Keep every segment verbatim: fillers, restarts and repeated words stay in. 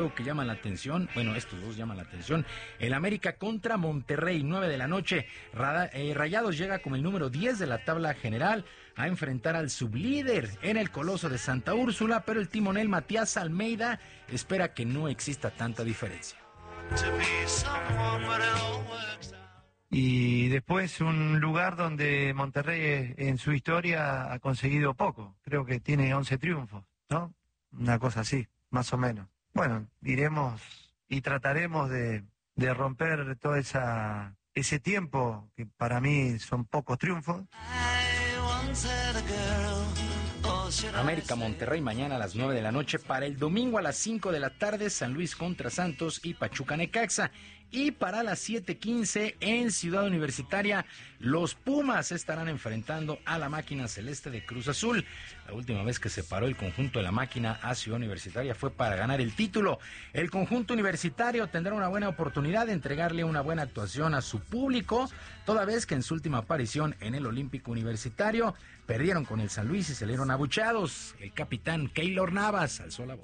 que llaman la atención, bueno, estos dos llaman la atención. El América contra Monterrey, nueve de la noche. Rada, eh, Rayados llega como el número diez de la tabla general a enfrentar al sublíder en el Coloso de Santa Úrsula, pero el timonel Matías Almeida espera que no exista tanta diferencia. Y después un lugar donde Monterrey en su historia ha conseguido poco. Creo que tiene once triunfos, ¿no? Una cosa así, más o menos. Bueno, iremos y trataremos de, de romper todo esa, ese tiempo, que para mí son pocos triunfos. América Monterrey mañana a las nueve de la noche. Para el domingo a las cinco de la tarde, San Luis contra Santos y Pachuca Necaxa. Y para las siete quince en Ciudad Universitaria, los Pumas estarán enfrentando a la máquina celeste de Cruz Azul. La última vez que se paró el conjunto de la máquina a Ciudad Universitaria fue para ganar el título. El conjunto universitario tendrá una buena oportunidad de entregarle una buena actuación a su público, toda vez que en su última aparición en el Olímpico Universitario perdieron con el San Luis y salieron abucheados. El capitán Keylor Navas alzó la voz.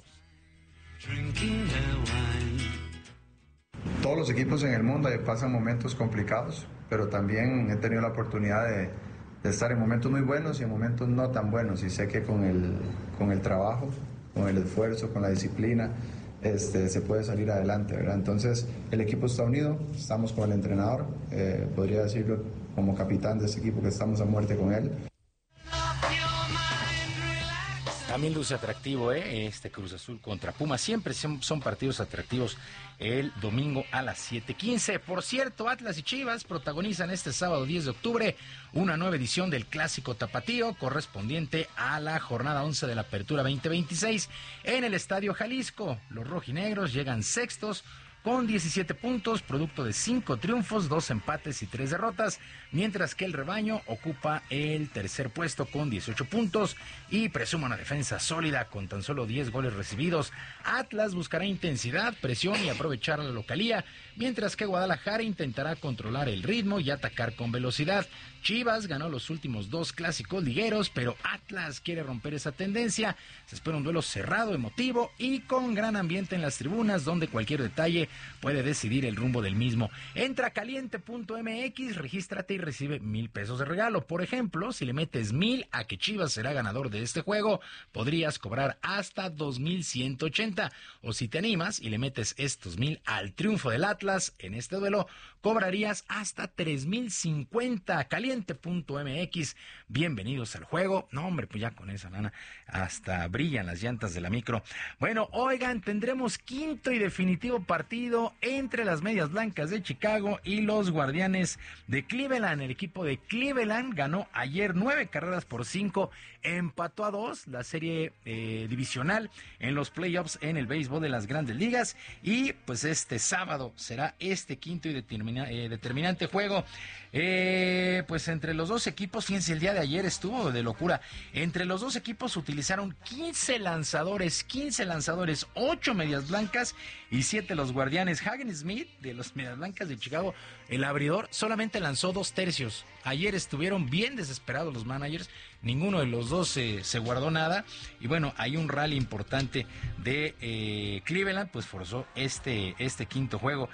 Todos los equipos en el mundo pasan momentos complicados, pero también he tenido la oportunidad de, de estar en momentos muy buenos y en momentos no tan buenos, y sé que con el, con el trabajo, con el esfuerzo, con la disciplina, este, se puede salir adelante, ¿verdad? Entonces el equipo está unido, estamos con el entrenador, eh, podría decirlo como capitán de este equipo que estamos a muerte con él. También luce atractivo, ¿eh? Este Cruz Azul contra Pumas. Siempre son, son partidos atractivos el domingo a las siete quince. Por cierto, Atlas y Chivas protagonizan este sábado diez de octubre una nueva edición del Clásico Tapatío, correspondiente a la jornada once de la Apertura veinte veintiséis en el Estadio Jalisco. Los rojinegros llegan sextos con diecisiete puntos, producto de cinco triunfos, dos empates y tres derrotas, mientras que el rebaño ocupa el tercer puesto con dieciocho puntos y presume una defensa sólida con tan solo diez goles recibidos. Atlas buscará intensidad, presión y aprovechar la localía, mientras que Guadalajara intentará controlar el ritmo y atacar con velocidad. Chivas ganó los últimos dos clásicos ligueros, pero Atlas quiere romper esa tendencia. Se espera un duelo cerrado, emotivo y con gran ambiente en las tribunas, donde cualquier detalle puede decidir el rumbo del mismo. Entra a caliente punto m x, regístrate y recibe mil pesos de regalo. Por ejemplo, si le metes mil a que Chivas será ganador de este juego, podrías cobrar hasta dos mil ciento ochenta. O si te animas y le metes estos mil al triunfo del Atlas en este duelo, cobrarías hasta tres mil cincuenta. Caliente punto m x, bienvenidos al juego. No, hombre, pues ya con esa lana hasta brillan las llantas de la micro. Bueno, oigan, tendremos quinto y definitivo partido entre las Medias Blancas de Chicago y los Guardianes de Cleveland. El equipo de Cleveland ganó ayer nueve carreras por cinco, empató a dos la serie eh, divisional en los playoffs en el béisbol de las Grandes Ligas, y pues este sábado será este quinto y determina, eh, determinante juego. Eh, pues entre los dos equipos, fíjense, el día de ayer estuvo de locura. Entre los dos equipos utilizaron quince lanzadores, quince lanzadores, ocho Medias Blancas y siete los Guardianes. Hagen Smith, de los Medias Blancas de Chicago, el abridor, solamente lanzó dos tercios. Ayer estuvieron bien desesperados los managers, ninguno de los dos eh, se guardó nada, y bueno, hay un rally importante de eh, Cleveland, pues forzó este, este quinto juego.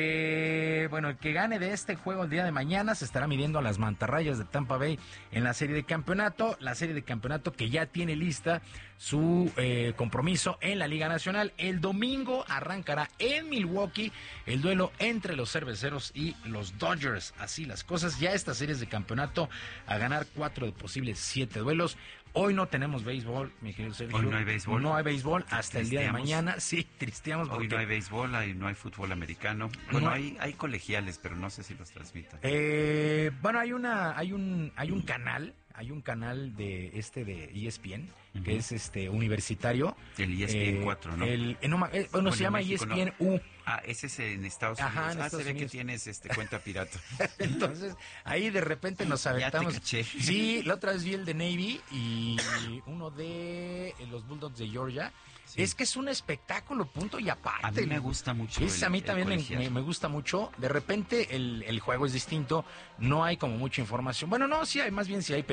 Eh, bueno, el que gane de este juego el día de mañana se estará midiendo a las Mantarrayas de Tampa Bay en la serie de campeonato, la serie de campeonato que ya tiene lista su eh, compromiso en la Liga Nacional. El domingo arrancará en Milwaukee el duelo entre los Cerveceros y los Dodgers. Así las cosas, ya estas series de campeonato a ganar cuatro de posibles siete duelos. Hoy no tenemos béisbol, mi querido Sergio. Hoy no hay béisbol. No hay béisbol hasta el día de mañana. Sí, tristeamos porque... Hoy no hay béisbol, hay, no hay fútbol americano. Bueno, no hay, hay colegiales, pero no sé si los transmitan. Eh, bueno, hay una, hay un, hay un canal, hay un canal de este de E S P N, uh-huh, que es este universitario. El E S P N eh, cuatro, ¿no? El, eh, no, eh, bueno, se llama México, E S P N U. No. Ah, ese es en Estados Unidos. Ajá, en ah, Estados se ve Unidos. que tienes este cuenta pirata. Entonces, ahí de repente nos aventamos. Ya te caché. Sí, la otra vez vi el de Navy y uno de los Bulldogs de Georgia. Sí. Es que es un espectáculo, punto y aparte. A mí me gusta mucho. Es, el, a mí también me, me gusta mucho. De repente el, el juego es distinto, no hay como mucha información. Bueno, no, sí hay, más bien sí hay, pero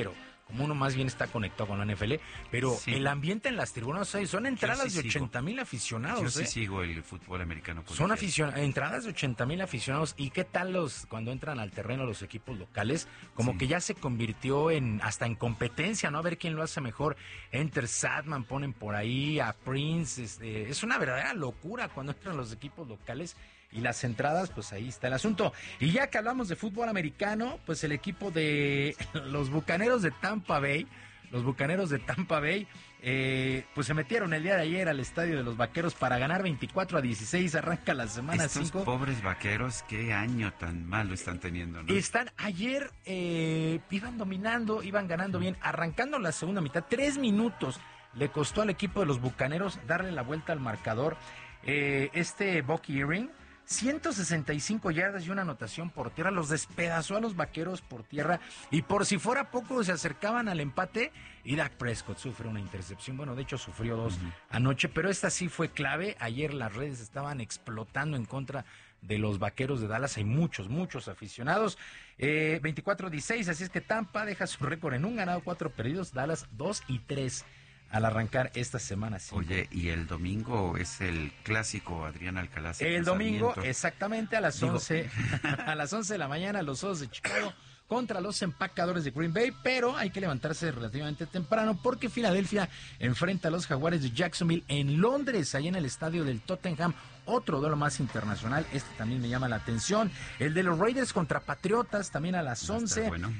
como uno más bien está conectado con la N F L, pero sí. El ambiente en las tribunas, ¿eh? Son entradas sí de ochenta mil aficionados. Yo sí ¿eh? sigo el fútbol americano. Son aficion- entradas de ochenta mil aficionados. ¿Y qué tal los cuando entran al terreno los equipos locales? Como sí. que ya se convirtió en hasta en competencia, ¿no? A ver quién lo hace mejor. Enter Sandman, ponen por ahí a Prince. Este, es una verdadera locura cuando entran los equipos locales. Y las entradas, pues ahí está el asunto. Y ya que hablamos de fútbol americano, pues el equipo de los Bucaneros de Tampa Bay, los Bucaneros de Tampa Bay, eh, pues se metieron el día de ayer al estadio de los Vaqueros para ganar veinticuatro a dieciséis, arranca la semana cinco. Estos pobres Vaqueros, qué año tan malo están teniendo, ¿no? Están, ayer eh, iban dominando, iban ganando bien, arrancando la segunda mitad, tres minutos le costó al equipo de los Bucaneros darle la vuelta al marcador. Eh, este Bucky Earring, ciento sesenta y cinco yardas y una anotación por tierra, los despedazó a los Vaqueros por tierra y por si fuera poco se acercaban al empate y Dak Prescott sufre una intercepción, bueno de hecho sufrió dos uh-huh. anoche, pero esta sí fue clave. Ayer las redes estaban explotando en contra de los Vaqueros de Dallas, hay muchos, muchos aficionados. eh, veinticuatro a dieciséis, así es que Tampa deja su récord en un ganado, cuatro perdidos, Dallas dos y tres al arrancar esta semana. Cinco. Oye, y el domingo es el clásico Adrián Alcalá. El domingo, exactamente a las Digo... once, a las once de la mañana, los Osos de Chicago contra los Empacadores de Green Bay, pero hay que levantarse relativamente temprano porque Filadelfia enfrenta a los Jaguares de Jacksonville en Londres, allá en el estadio del Tottenham. Otro duelo más internacional, este también me llama la atención. El de los Raiders contra Patriotas, también a las once. Bueno.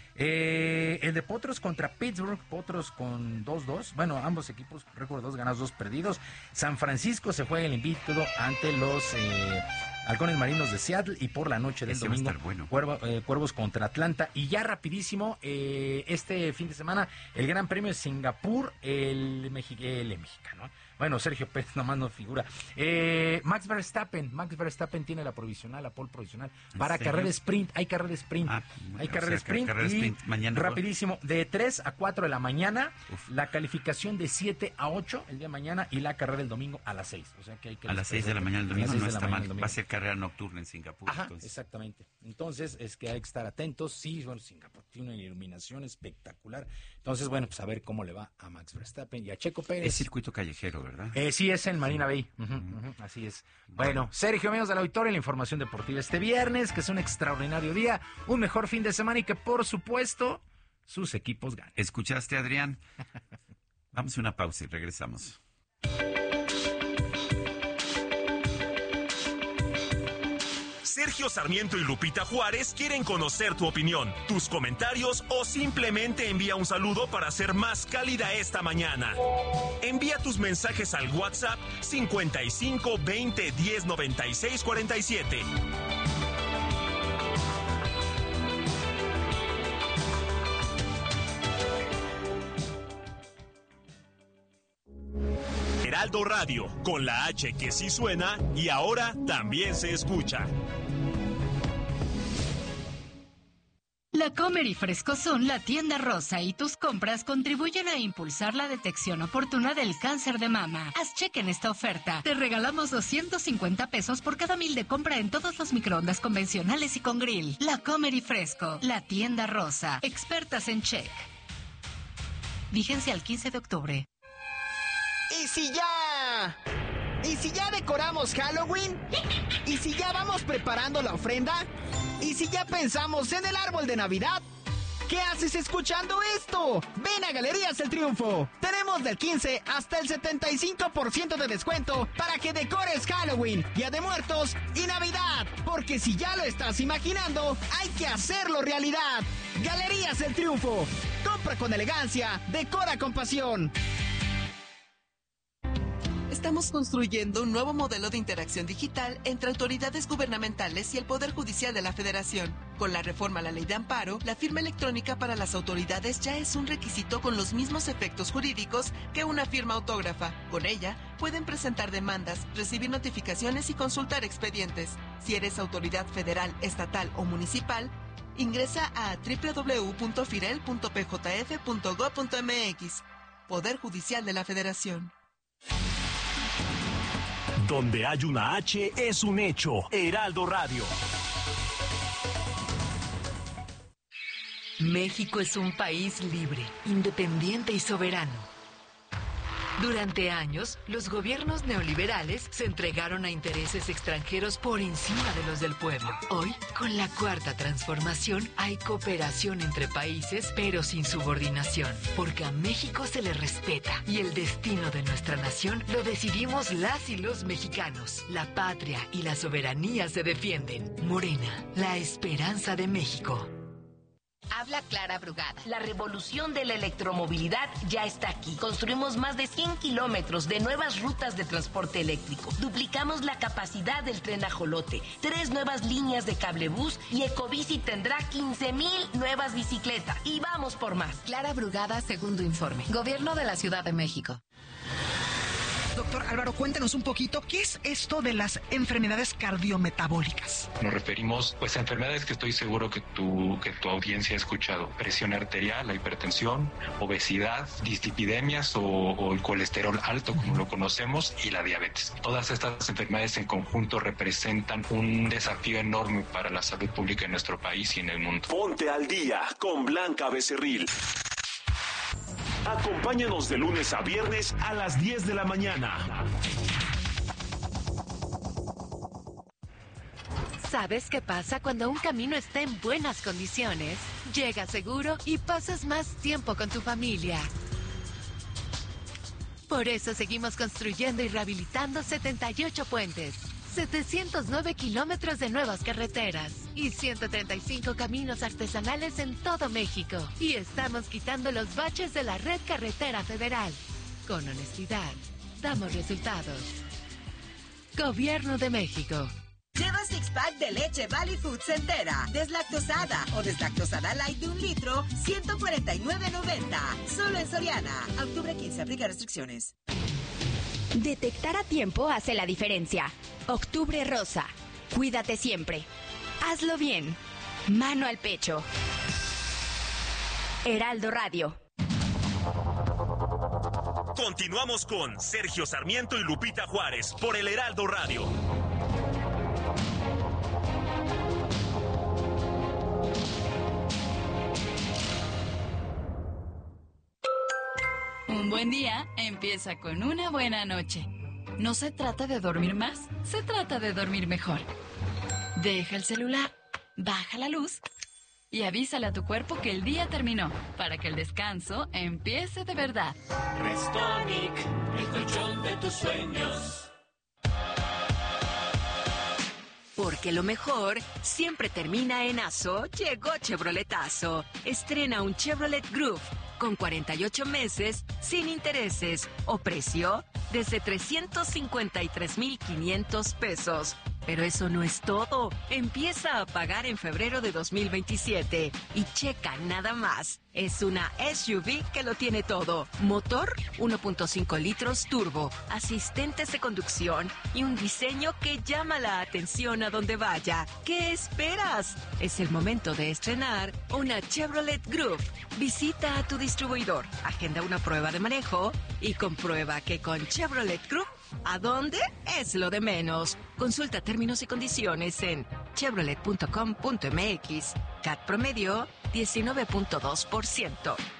Eh, el de Potros contra Pittsburgh, Potros con dos dos. Bueno, ambos equipos, récord dos ganados, dos perdidos. San Francisco se juega el invicto ante los eh, Halcones Marinos de Seattle. Y por la noche del Ese domingo, bueno. Cuervo, eh, Cuervos contra Atlanta. Y ya rapidísimo, eh, este fin de semana, el Gran Premio de Singapur, el, Mexi- el mexicano. Bueno, Sergio Pérez nomás no figura. Eh, Max Verstappen, Max Verstappen tiene la provisional, la pole provisional para carrera sprint. Hay carrera sprint. Ah, hay carrera sea, sprint. Carrera y sprint. Mañana rapidísimo, de tres a cuatro de la mañana, Uf. la calificación de siete a ocho el día de mañana y la carrera el domingo a las seis. O sea que hay que a las seis de la mañana el domingo no está mal. Va a ser carrera nocturna en Singapur. Ajá, entonces. Exactamente. Entonces es que hay que estar atentos. Sí, bueno, Singapur tiene una iluminación espectacular. Entonces, bueno, pues a ver cómo le va a Max Verstappen y a Checo Pérez. Es circuito callejero, ¿verdad? Eh, sí, es en Marina Bay. Uh-huh, uh-huh, así es. Bueno, Sergio, amigos del auditorio, la información deportiva este viernes, que es un extraordinario día, un mejor fin de semana y que, por supuesto, sus equipos ganen. ¿Escuchaste, Adrián? Vamos a una pausa y regresamos. Sergio Sarmiento y Lupita Juárez quieren conocer tu opinión, tus comentarios o simplemente envía un saludo para hacer más cálida esta mañana. Envía tus mensajes al WhatsApp cincuenta y cinco veinte diez noventa y seis cuarenta y siete. Heraldo Radio, con la H que sí suena y ahora también se escucha. La Comer y Frescoson, la tienda rosa y tus compras contribuyen a impulsar la detección oportuna del cáncer de mama. Haz cheque en esta oferta. Te regalamos doscientos cincuenta pesos por cada mil de compra en todos los microondas convencionales y con grill. La Comer y Fresco, la tienda rosa. Expertas en check. Vigencia al quince de octubre. ¿Y si ya? ¿Y si ya decoramos Halloween? ¿Y si ya vamos preparando la ofrenda? ¿Y si ya pensamos en el árbol de Navidad? ¿Qué haces escuchando esto? Ven a Galerías El Triunfo. Tenemos del quince hasta el setenta y cinco por ciento de descuento para que decores Halloween, Día de Muertos y Navidad. Porque si ya lo estás imaginando, hay que hacerlo realidad. Galerías El Triunfo. Compra con elegancia, decora con pasión. Estamos construyendo un nuevo modelo de interacción digital entre autoridades gubernamentales y el Poder Judicial de la Federación. Con la reforma a la Ley de Amparo, la firma electrónica para las autoridades ya es un requisito con los mismos efectos jurídicos que una firma autógrafa. Con ella, pueden presentar demandas, recibir notificaciones y consultar expedientes. Si eres autoridad federal, estatal o municipal, ingresa a doble u doble u doble u punto firel punto p j f punto gob punto m x. Poder Judicial de la Federación. Donde hay una H es un hecho. Heraldo Radio. México es un país libre, independiente y soberano. Durante años, los gobiernos neoliberales se entregaron a intereses extranjeros por encima de los del pueblo. Hoy, con la cuarta transformación, hay cooperación entre países, pero sin subordinación, porque a México se le respeta y el destino de nuestra nación lo decidimos las y los mexicanos. La patria y la soberanía se defienden. Morena, la esperanza de México. Habla Clara Brugada. La revolución de la electromovilidad ya está aquí. Construimos más de cien kilómetros de nuevas rutas de transporte eléctrico. Duplicamos la capacidad del tren Ajolote. Tres nuevas líneas de cablebús y Ecobici tendrá quince mil nuevas bicicletas. Y vamos por más. Clara Brugada, segundo informe. Gobierno de la Ciudad de México. Doctor Álvaro, cuéntanos un poquito, ¿qué es esto de las enfermedades cardiometabólicas? Nos referimos pues a enfermedades que estoy seguro que tu, que tu audiencia ha escuchado. Presión arterial, la hipertensión, obesidad, dislipidemias o, o el colesterol alto, como lo conocemos, y la diabetes. Todas estas enfermedades en conjunto representan un desafío enorme para la salud pública en nuestro país y en el mundo. Ponte al día con Blanca Becerril. Acompáñanos de lunes a viernes a las diez de la mañana. ¿Sabes qué pasa cuando un camino está en buenas condiciones? Llega seguro y pasas más tiempo con tu familia. Por eso seguimos construyendo y rehabilitando setenta y ocho puentes, setecientos nueve kilómetros de nuevas carreteras y ciento treinta y cinco caminos artesanales en todo México. Y estamos quitando los baches de la red carretera federal. Con honestidad, damos resultados. Gobierno de México. Lleva six pack de leche Valley Foods entera, deslactosada o deslactosada light de un litro, ciento cuarenta y nueve noventa. Solo en Soriana. Octubre quince, aplica restricciones. Detectar a tiempo hace la diferencia. Octubre Rosa. Cuídate siempre. Hazlo bien. Mano al pecho. Heraldo Radio. Continuamos con Sergio Sarmiento y Lupita Juárez por el Heraldo Radio. Un buen día empieza con una buena noche. No se trata de dormir más, se trata de dormir mejor. Deja el celular, baja la luz y avísale a tu cuerpo que el día terminó, para que el descanso empiece de verdad. Restonic, el colchón de tus sueños. Porque lo mejor siempre termina en aso. Llegó Chevroletazo. Estrena un Chevrolet Groove con cuarenta y ocho meses sin intereses o precio desde trescientos cincuenta y tres mil quinientos pesos. Pero eso no es todo. Empieza a pagar en febrero de dos mil veintisiete. Y checa nada más. Es una S U V que lo tiene todo. Motor uno punto cinco litros turbo, asistentes de conducción y un diseño que llama la atención a donde vaya. ¿Qué esperas? Es el momento de estrenar una Chevrolet Groove. Visita a tu distribuidor, agenda una prueba de manejo y comprueba que con Chevrolet Groove, ¿a dónde? Es lo de menos. Consulta términos y condiciones en chevrolet punto com punto m x. C A T promedio diecinueve punto dos por ciento.